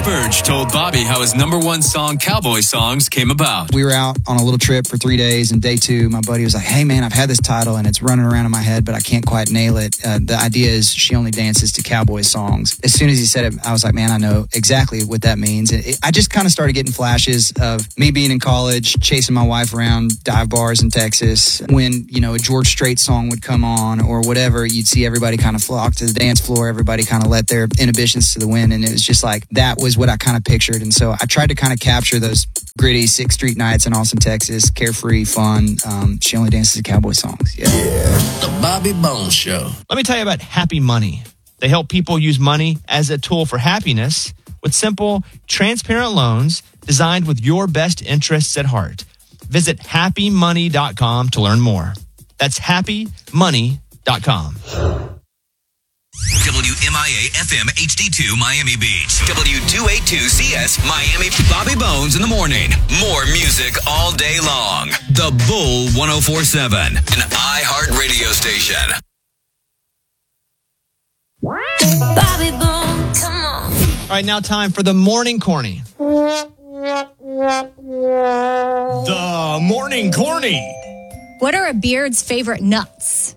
Burge told Bobby how his number one song, Cowboy Songs, came about. We were out on a little trip for 3 days, and day 2, my buddy was like, hey, man, I've had this title, and it's running around in my head, but I can't quite nail it. The idea is She Only Dances to Cowboy Songs. As soon as he said it, I was like, man, I know exactly what that means. I just kind of started getting flashes of me being in college, chasing my wife around dive bars in Texas. When, a George Strait song would come on or whatever, you'd see everybody kind of flock to the dance floor. Everybody kind of let their inhibitions to the wind. And it was just like, that was what I kind of pictured. And so I tried to kind of capture those gritty 6th Street nights in Austin, Texas, carefree, fun. She Only Dances to Cowboy Songs. Yeah. The Bobby Bones Show. Let me tell you about Happy Money. They help people use money as a tool for happiness with simple, transparent loans designed with your best interests at heart. Visit happymoney.com to learn more. That's happymoney.com. WMIA FM HD2 Miami Beach. W282CS Miami. Bobby Bones in the morning. More music all day long. The Bull 104.7, an iHeart radio station. Bobby Bones, come on. All right, now time for the Morning Corny. The Morning Corny. What are a beard's favorite nuts?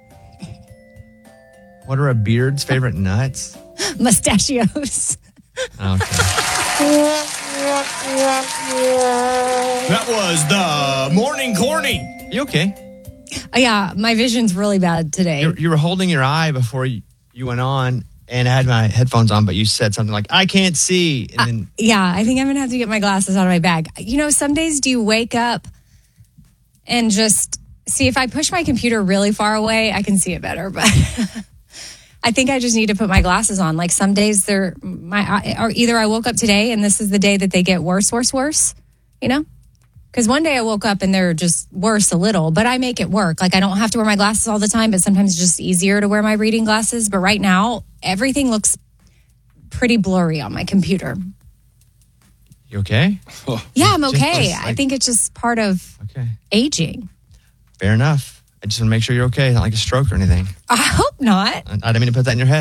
What are a beard's favorite nuts? Mustachios. Okay. That was the Morning Corny. You okay? Yeah, my vision's really bad today. You were holding your eye before you went on, and I had my headphones on, but you said something like, I can't see. And then yeah, I think I'm going to have to get my glasses out of my bag. Some days do you wake up and just see, if I push my computer really far away, I can see it better, but I think I just need to put my glasses on. Like some days or either I woke up today and this is the day that they get worse, Because one day I woke up and they're just worse a little, but I make it work. Like I don't have to wear my glasses all the time, but sometimes it's just easier to wear my reading glasses. But right now, everything looks pretty blurry on my computer. You okay? Yeah, I'm okay. I think it's just part of aging. Fair enough. I just want to make sure you're okay. Not like a stroke or anything. I hope not. I didn't mean to put that in your head.